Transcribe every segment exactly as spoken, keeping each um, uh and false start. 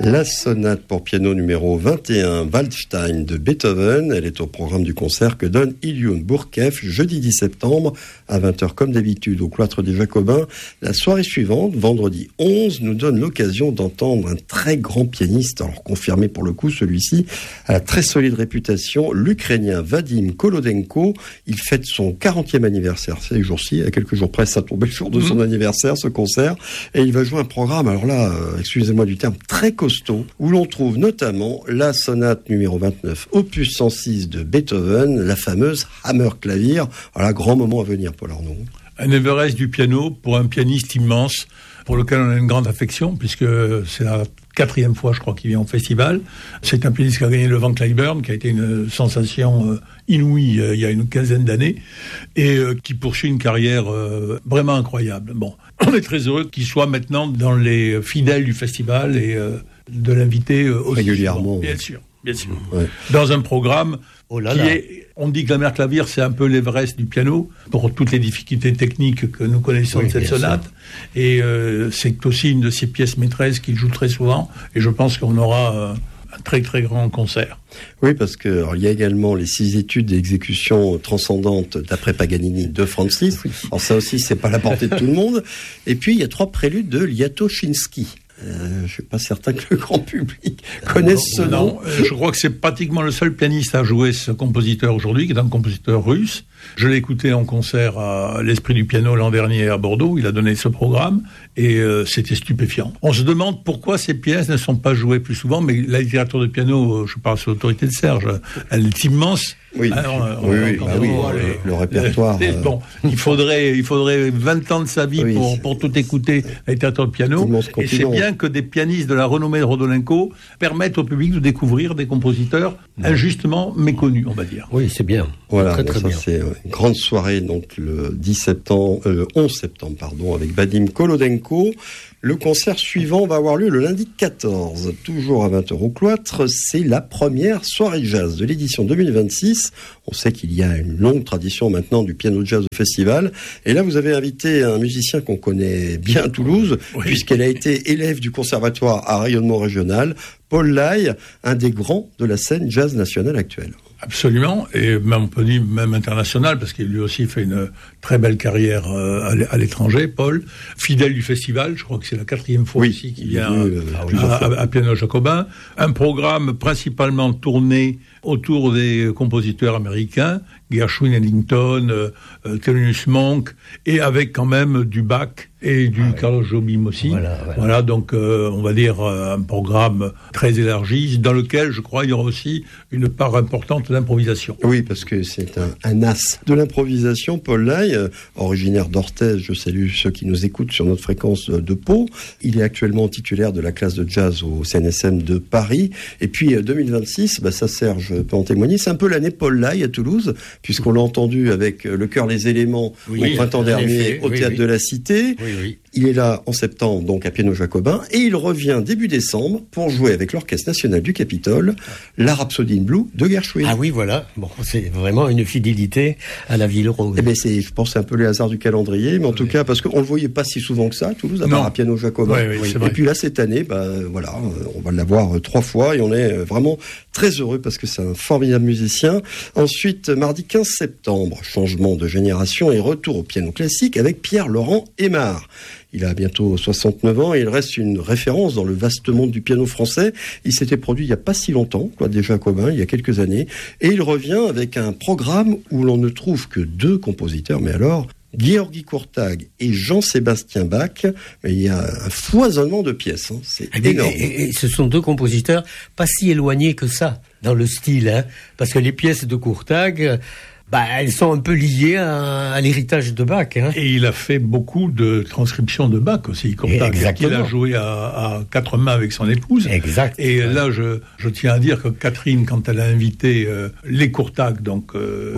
La sonate pour piano numéro vingt et un, Waldstein de Beethoven. Elle est au programme du concert que donne Ilyun Bourkev jeudi dix septembre à vingt heures comme d'habitude au cloître des Jacobins. La soirée suivante, vendredi onze, nous donne l'occasion d'entendre un très grand pianiste, alors confirmé pour le coup celui-ci, à la très solide réputation, l'Ukrainien Vadim Kolodenko. Il fête son quarantième anniversaire ces jours-ci, à quelques jours près, ça tombait le jour de son mmh. anniversaire, ce concert, et il va jouer un programme, alors là, euh, excusez-moi du terme, très costaud, où l'on trouve notamment la sonate numéro vingt-neuf, opus cent six de Beethoven, la fameuse Hammerklavier. Voilà, grand moment à venir, Paul Arnaud. Un Everest du piano pour un pianiste immense, pour lequel on a une grande affection, puisque c'est la quatrième fois, je crois, qu'il vient au festival. C'est un pianiste qui a gagné le Van Cliburn, qui a été une sensation euh, inouïe euh, il y a une quinzaine d'années, et euh, qui poursuit une carrière euh, vraiment incroyable. Bon, on est très heureux qu'il soit maintenant dans les fidèles du festival et euh, de l'inviter euh, aussi régulièrement. Bien sûr, bien sûr. Ouais. Dans un programme oh là qui là. est... On dit que la Hammerklavier, c'est un peu l'Everest du piano, pour toutes les difficultés techniques que nous connaissons oui, de cette sonate. Sûr. Et euh, c'est aussi une de ses pièces maîtresses qu'il joue très souvent. Et je pense qu'on aura euh, un très très grand concert. Oui, parce que alors, il y a également les six études d'exécution transcendantes d'après Paganini de Franz Liszt. Alors ça aussi, c'est pas la portée de tout le monde. Et puis, il y a trois préludes de Liatoshinsky. Euh, je ne suis pas certain que le grand public connaisse ce nom. Non, euh, je crois que c'est pratiquement le seul pianiste à jouer ce compositeur aujourd'hui, qui est un compositeur russe. Je l'ai écouté en concert à l'Esprit du piano l'an dernier à Bordeaux. Il a donné ce programme et euh, c'était stupéfiant. On se demande pourquoi ces pièces ne sont pas jouées plus souvent, mais la littérature de piano, je parle sous l'autorité de Serge, elle est immense. Oui, Alors, oui, oui, bah oui le, le répertoire. Euh, bon, il faudrait, il faudrait vingt ans de sa vie oui, pour, pour tout écouter la littérature de piano. Et c'est bien que des pianistes de la renommée de Rodolenko permettent au public de découvrir des compositeurs non. injustement méconnus, on va dire. Oui, c'est bien. Voilà, très, très ça, bien. C'est une grande soirée, donc le dix septembre, euh, onze septembre, pardon, avec Vadim Kolodenko. Le concert suivant va avoir lieu le lundi quatorze, toujours à vingt heures au cloître. C'est la première soirée jazz de l'édition deux mille vingt-six. On sait qu'il y a une longue tradition maintenant du piano jazz au festival. Et là, vous avez invité un musicien qu'on connaît bien à Toulouse, oui. puisqu'elle a été élève du conservatoire à rayonnement régional, Paul Lai, un des grands de la scène jazz nationale actuelle. Absolument, et même on peut dire même international, parce qu'il lui aussi fait une très belle carrière euh, à l'étranger, Paul, fidèle du festival, je crois que c'est la quatrième fois oui, ici qu'il vient euh, à, à, à Piano Jacobin, un programme principalement tourné autour des compositeurs américains, Gershwin, Ellington, euh, euh, Thelonious Monk, et avec quand même du Bach et du ah ouais. Carlos Jobim aussi. Voilà, voilà. voilà donc euh, on va dire euh, un programme très élargi, dans lequel je crois il y aura aussi une part importante d'improvisation. Oui, parce que c'est un, un as de l'improvisation, Paul Lai, euh, originaire d'Orthez, je salue ceux qui nous écoutent sur notre fréquence de, de Pau. Il est actuellement titulaire de la classe de jazz au C N S M de Paris. Et puis euh, deux mille vingt-six, bah, ça Serge peut en témoigner, c'est un peu l'année Paul Lai à Toulouse, puisqu'on l'a entendu avec le chœur Les Éléments oui, au printemps dernier fait, au oui, Théâtre oui. de la Cité. Oui, oui. Il est là en septembre, donc à Piano Jacobin, et il revient début décembre pour jouer avec l'Orchestre National du Capitole la Rhapsody in Blue de Gershwin. Ah oui, voilà. Bon, c'est vraiment une fidélité à la ville rose. Eh bien, c'est, je pense, c'est un peu les hasards du calendrier, mais en oui. tout cas, parce qu'on le voyait pas si souvent que ça à Toulouse, à part à Piano Jacobin. Oui, oui, et puis là, cette année, bah, voilà, on va l'avoir trois fois, et on est vraiment très heureux parce que c'est un formidable musicien. Ensuite, mardi quinze septembre, changement de génération et retour au piano classique avec Pierre-Laurent Aimard. Il a bientôt soixante-neuf ans et il reste une référence dans le vaste monde du piano français. Il s'était produit il n'y a pas si longtemps, quoi, déjà Jacobin, il y a quelques années. Et il revient avec un programme où l'on ne trouve que deux compositeurs, mais alors, Georgi Kurtág et Jean-Sébastien Bach, mais il y a un foisonnement de pièces, hein. C'est et énorme. Et, et, et ce sont deux compositeurs pas si éloignés que ça dans le style, hein, parce que les pièces de Kurtág, bah, elles sont un peu liées à, à l'héritage de Bach. Hein. Et il a fait beaucoup de transcriptions de Bach aussi, Kurtág. Il a joué à, à quatre mains avec son épouse. Exact. Et ouais. là, je, je tiens à dire que Catherine, quand elle a invité euh, les Kurtág, donc... Euh, oui.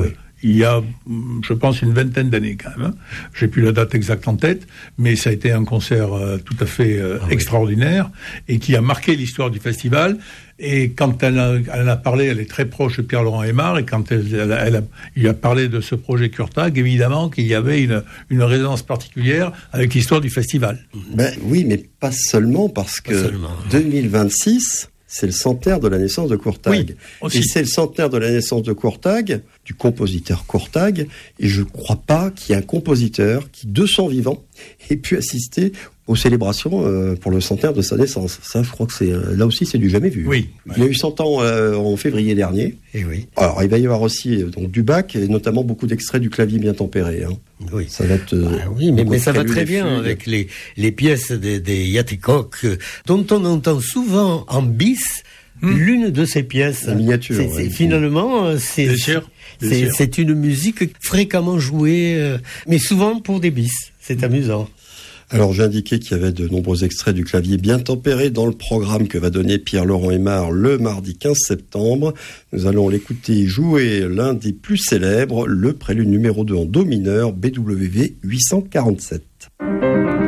il y a, je pense, une vingtaine d'années quand même. J'ai plus la date exacte en tête, mais ça a été un concert euh, tout à fait euh, ah, extraordinaire oui. et qui a marqué l'histoire du festival. Et quand elle a, elle a parlé, elle est très proche de Pierre-Laurent Aimard, et quand elle, elle, elle a, il a parlé de ce projet Kurtag, évidemment qu'il y avait une, une résonance particulière avec l'histoire du festival. Ben oui, mais pas seulement, parce que seulement. deux mille vingt-six, c'est le centenaire de la naissance de Kurtag. Oui, et c'est le centenaire de la naissance de Kurtag, du compositeur Kurtag, et je ne crois pas qu'il y ait un compositeur qui, de son vivant, ait pu assister aux célébrations euh, pour le centenaire de sa naissance. Ça, je crois que c'est euh, là aussi, c'est du jamais vu. Oui. Il a eu cent ans euh, en février dernier. Et oui. Alors, il va y avoir aussi euh, donc du Bach et notamment beaucoup d'extraits du clavier bien tempéré. Hein. Oui. Ça va être. Euh, ah, oui, mais, mais ça va très bien avec les les pièces des, des Yatikok, euh, dont on entend souvent en bis. Mmh. L'une de ces pièces, en miniature, c'est, c'est, ouais. finalement, c'est, bien sûr, bien c'est, sûr. c'est une musique fréquemment jouée, euh, mais souvent pour des bis. C'est amusant. Alors, j'ai indiqué qu'il y avait de nombreux extraits du clavier bien tempéré dans le programme que va donner Pierre-Laurent Aimard le mardi quinze septembre. Nous allons l'écouter jouer l'un des plus célèbres, le prélude numéro deux en do mineur, B W V huit cent quarante-sept.